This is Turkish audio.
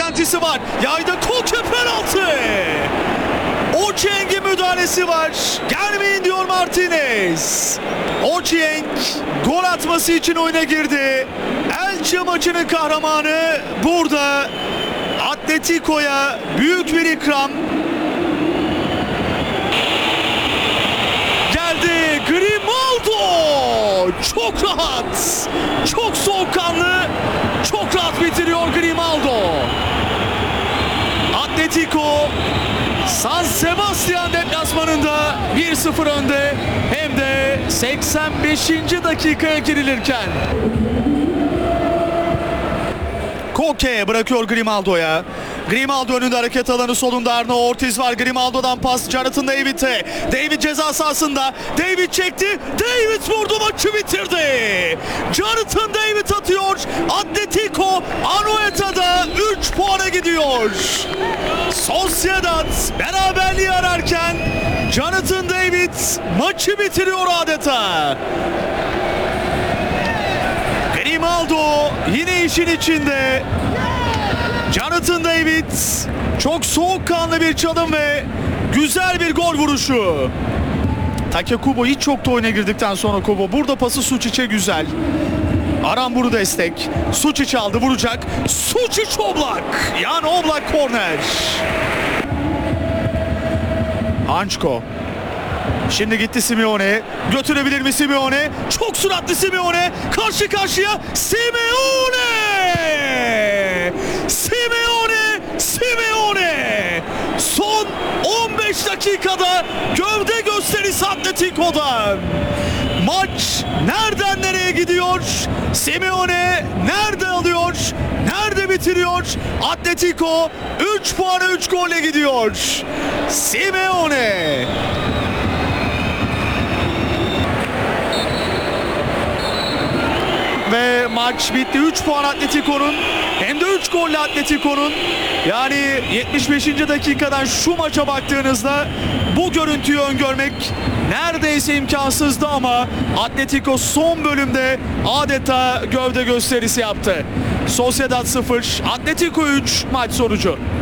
beklentisi var. Yayda Koke penaltı. Ochieng'in müdahalesi var. Gelmeyin diyor Martinez. Ochieng gol atması için oyuna girdi. Elche maçının kahramanı burada. Atletico'ya büyük bir ikram. Geldi Grimaldo. Çok rahat. Çok soğukkanlı. Çok rahat bitiriyor Grimaldo. Atletico San Sebastian deplasmanında 1-0 önde, hem de 85. dakikaya girilirken. Koke bırakıyor Grimaldo'ya. Grimaldo önünde, hareket alanı solunda. Arno Ortiz var. Grimaldo'dan pas Jonathan David'e. David ceza sahasında. David çekti. David vurdu, maçı bitirdi. Jonathan David atıyor. Atletico Anoeta'da 3 puana gidiyor. Sociedad beraberliği ararken Jonathan David maçı bitiriyor adeta. Grimaldo yine işin içinde. Jonathan David çok soğukkanlı bir çalım ve güzel bir gol vuruşu. Take Kubo hiç çok da oyuna girdikten sonra Kubo. Burada pası Suçic'e güzel. Aramburu destek. Suçic aldı, vuracak. Suçic Oblak. Yani Oblak korner. Ançko. Şimdi gitti Simeone. Götürebilir mi Simeone? Çok süratli Simeone. Karşı karşıya Simeone! Simeone! Son 15 dakikada gövde gösterisi Atletico'dan. Maç nereden nereye gidiyor? Simeone nerede alıyor? Nerede bitiriyor? Atletico 3 puana 3 golle gidiyor. Simeone. Ve maç bitti. 3 puan Atletico'nun. Hem de 3 golle Atletico'nun. Yani 75. dakikadan şu maça baktığınızda bu görüntüyü öngörmek neredeyse imkansızdı ama Atletico son bölümde adeta gövde gösterisi yaptı. Sociedad 0, Atletico 3 maç sonucu.